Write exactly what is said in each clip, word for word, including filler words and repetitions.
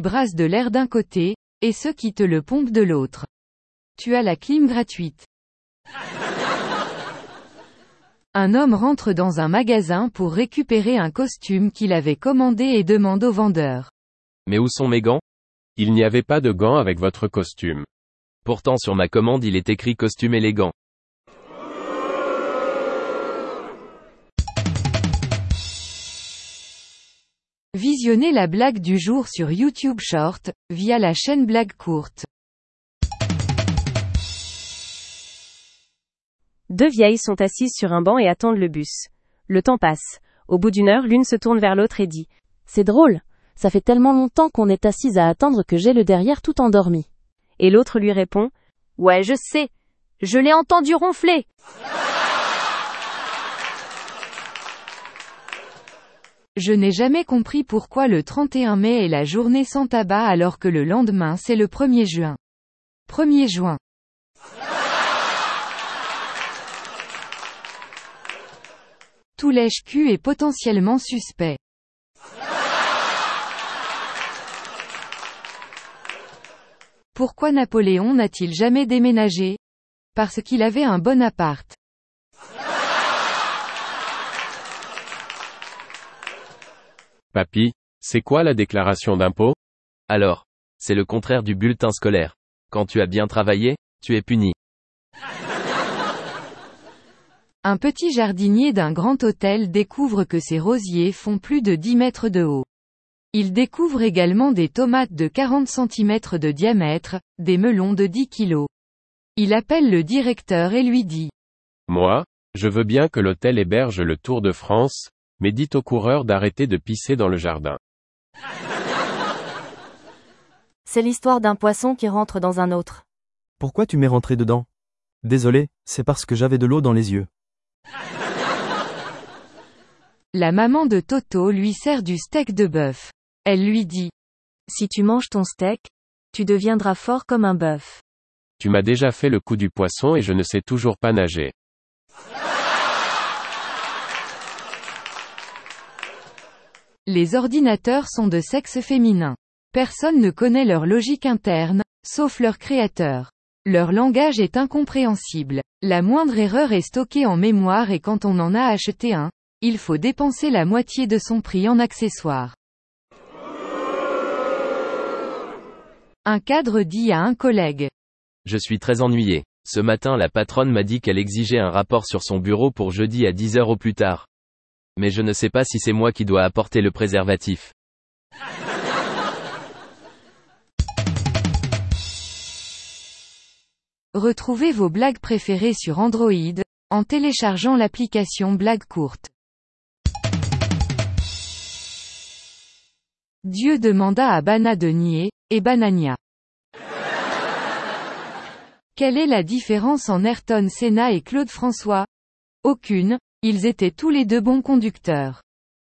brasse de l'air d'un côté, et ceux qui te le pompent de l'autre. Tu as la clim gratuite. Un homme rentre dans un magasin pour récupérer un costume qu'il avait commandé et demande au vendeur. Mais où sont mes gants? Il n'y avait pas de gants avec votre costume. Pourtant sur ma commande il est écrit costume élégant. Visionnez la blague du jour sur YouTube Short, via la chaîne Blague Courte. Deux vieilles sont assises sur un banc et attendent le bus. Le temps passe. Au bout d'une heure, l'une se tourne vers l'autre et dit « C'est drôle, ça fait tellement longtemps qu'on est assise à attendre que j'ai le derrière tout endormi. » Et l'autre lui répond « Ouais, je sais, je l'ai entendu ronfler. » Je n'ai jamais compris pourquoi le trente et un mai est la journée sans tabac alors que le lendemain c'est le premier juin. premier juin. Tout lèche-cul est potentiellement suspect. Pourquoi Napoléon n'a-t-il jamais déménagé? Parce qu'il avait un bon appart. Papy, c'est quoi la déclaration d'impôt? Alors, c'est le contraire du bulletin scolaire. Quand tu as bien travaillé, tu es puni. Un petit jardinier d'un grand hôtel découvre que ses rosiers font plus de dix mètres de haut. Il découvre également des tomates de quarante centimètres de diamètre, des melons de dix kilos. Il appelle le directeur et lui dit: Moi, je veux bien que l'hôtel héberge le Tour de France, mais dites aux coureurs d'arrêter de pisser dans le jardin. C'est l'histoire d'un poisson qui rentre dans un autre. Pourquoi tu m'es rentré dedans? Désolé, c'est parce que j'avais de l'eau dans les yeux. La maman de Toto lui sert du steak de bœuf. Elle lui dit: Si tu manges ton steak, tu deviendras fort comme un bœuf. Tu m'as déjà fait le coup du poisson et je ne sais toujours pas nager. Les ordinateurs sont de sexe féminin. Personne ne connaît leur logique interne, sauf leur créateur. Leur langage est incompréhensible. La moindre erreur est stockée en mémoire et quand on en a acheté un, il faut dépenser la moitié de son prix en accessoires. Un cadre dit à un collègue: Je suis très ennuyé. Ce matin la patronne m'a dit qu'elle exigeait un rapport sur son bureau pour jeudi à dix heures au plus tard. Mais je ne sais pas si c'est moi qui dois apporter le préservatif. Retrouvez vos blagues préférées sur Android, en téléchargeant l'application Blague Courte. Dieu demanda à Bana de nier, et Banania. Quelle est la différence en Ayrton Senna et Claude François? Aucune, ils étaient tous les deux bons conducteurs.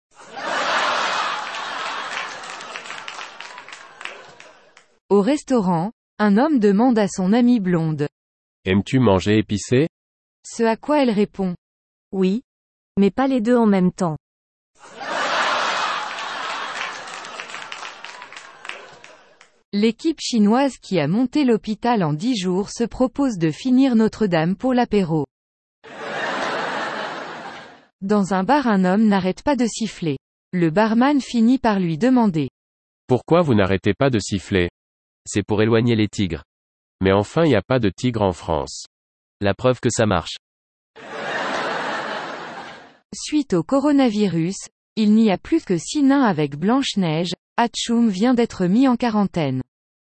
Au restaurant, un homme demande à son amie blonde: Aimes-tu manger épicé? Ce à quoi elle répond: Oui, mais pas les deux en même temps. L'équipe chinoise qui a monté l'hôpital en dix jours se propose de finir Notre-Dame pour l'apéro. Dans un bar, un homme n'arrête pas de siffler. Le barman finit par lui demander: Pourquoi vous n'arrêtez pas de siffler? C'est pour éloigner les tigres. Mais enfin il n'y a pas de tigres en France. La preuve que ça marche. Suite au coronavirus, il n'y a plus que six nains avec Blanche-Neige. Hatchoum vient d'être mis en quarantaine.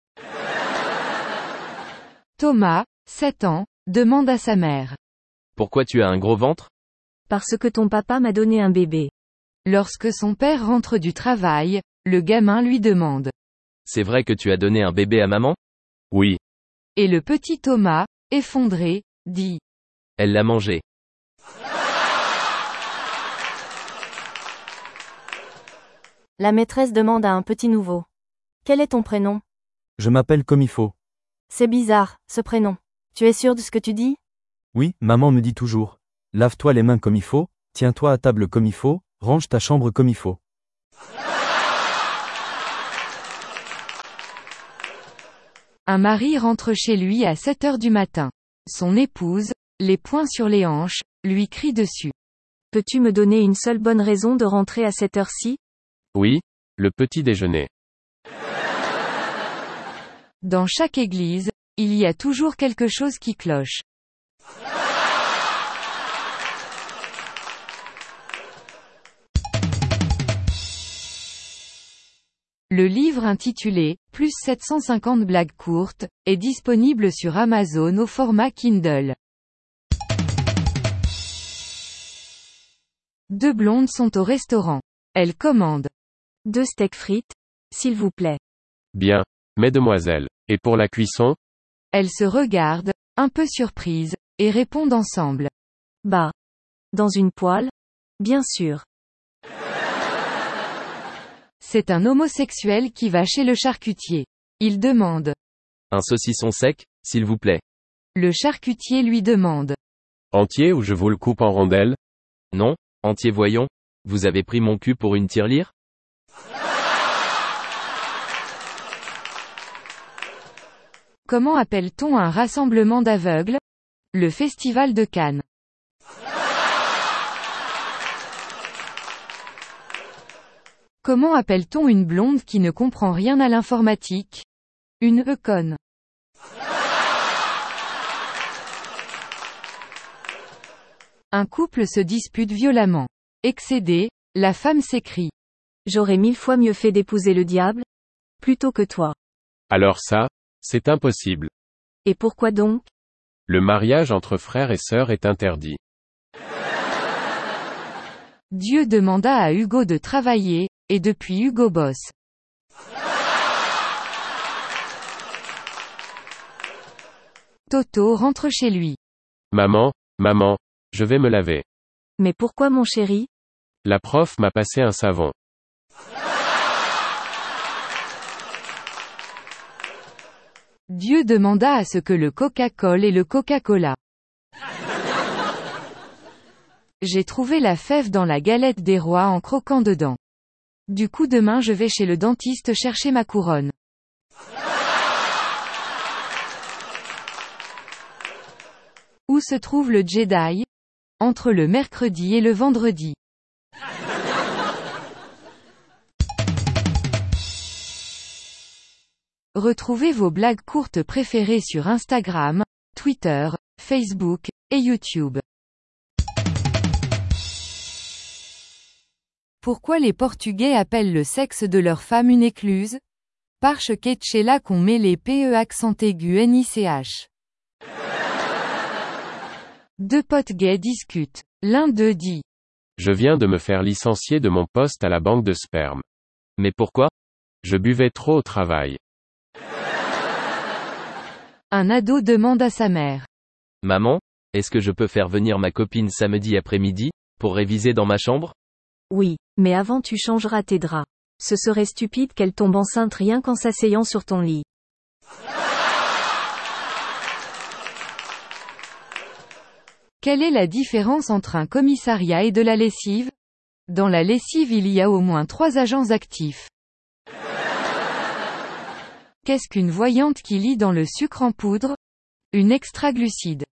Thomas, sept ans, demande à sa mère: Pourquoi tu as un gros ventre? Parce que ton papa m'a donné un bébé. Lorsque son père rentre du travail, le gamin lui demande: C'est vrai que tu as donné un bébé à maman? Oui. Et le petit Thomas, effondré, dit: Elle l'a mangé. La maîtresse demande à un petit nouveau: Quel est ton prénom? Je m'appelle comme il faut. C'est bizarre, ce prénom. Tu es sûr de ce que tu dis? Oui, maman me dit toujours. Lave-toi les mains comme il faut, tiens-toi à table comme il faut, range ta chambre comme il faut. Un mari rentre chez lui à sept heures du matin. Son épouse, les poings sur les hanches, lui crie dessus. Peux-tu me donner une seule bonne raison de rentrer à cette heure-ci? Oui, le petit déjeuner. Dans chaque église, il y a toujours quelque chose qui cloche. Le livre intitulé « Plus sept cent cinquante blagues courtes » est disponible sur Amazon au format Kindle. Deux blondes sont au restaurant. Elles commandent Deux steaks frites, s'il vous plaît. Bien, mesdemoiselles. Et pour la cuisson? Elles se regardent, un peu surprises, et répondent ensemble. Bah. Dans une poêle? Bien sûr. C'est un homosexuel qui va chez le charcutier. Il demande. Un saucisson sec, s'il vous plaît. Le charcutier lui demande. Entier ou je vous le coupe en rondelles? Non, entier voyons. Vous avez pris mon cul pour une tirelire? Comment appelle-t-on un rassemblement d'aveugles? Le Festival de Cannes. Comment appelle-t-on une blonde qui ne comprend rien à l'informatique? Une e-conne. Un couple se dispute violemment. Excédée, la femme s'écrie. J'aurais mille fois mieux fait d'épouser le diable? Plutôt que toi. Alors ça, c'est impossible. Et pourquoi donc? Le mariage entre frères et sœurs est interdit. Dieu demanda à Hugo de travailler, et depuis Hugo bosse. Toto rentre chez lui. Maman, maman, je vais me laver. Mais pourquoi mon chéri? La prof m'a passé un savon. Dieu demanda à ce que le Coca-Cola et le Coca-Cola. J'ai trouvé la fève dans la galette des rois en croquant dedans. Du coup demain je vais chez le dentiste chercher ma couronne. Où se trouve le Jedi? Entre le mercredi et le vendredi. Retrouvez vos blagues courtes préférées sur Instagram, Twitter, Facebook, et YouTube. Pourquoi les Portugais appellent le sexe de leur femme une écluse? Parce que c'est là qu'on met les P E accent aigu N I C H. Deux potes gays discutent. L'un d'eux dit. Je viens de me faire licencier de mon poste à la banque de sperme. Mais pourquoi? Je buvais trop au travail. Un ado demande à sa mère. Maman, est-ce que je peux faire venir ma copine samedi après-midi, pour réviser dans ma chambre? Oui, mais avant tu changeras tes draps. Ce serait stupide qu'elle tombe enceinte rien qu'en s'asseyant sur ton lit. Quelle est la différence entre un commissariat et de la lessive? Dans la lessive il y a au moins trois agents actifs. Qu'est-ce qu'une voyante qui lit dans le sucre en poudre? Une extraglucide.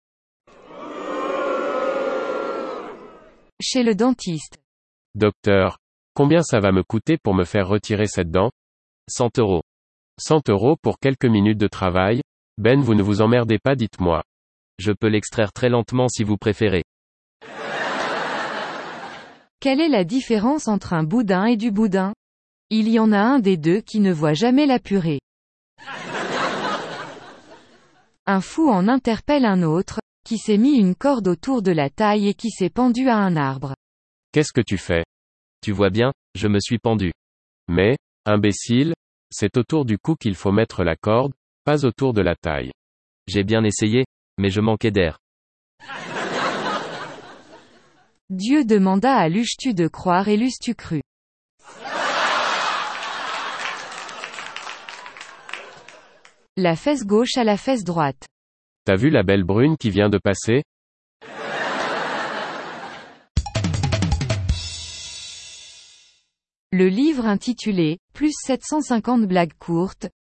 Chez le dentiste. Docteur, combien ça va me coûter pour me faire retirer cette dent? cent euros. cent euros pour quelques minutes de travail? Ben vous ne vous emmerdez pas, dites-moi. Je peux l'extraire très lentement si vous préférez. Quelle est la différence entre un boudin et du boudin? Il y en a un des deux qui ne voit jamais la purée. Un fou en interpelle un autre, qui s'est mis une corde autour de la taille et qui s'est pendu à un arbre. Qu'est-ce que tu fais? Tu vois bien, je me suis pendu. Mais, imbécile, c'est autour du cou qu'il faut mettre la corde, pas autour de la taille. J'ai bien essayé, mais je manquais d'air. Dieu demanda à l'euches-tu de croire et l'eusses-tu cru. La fesse gauche à la fesse droite. T'as vu la belle brune qui vient de passer? Le livre intitulé « Plus sept cent cinquante blagues courtes »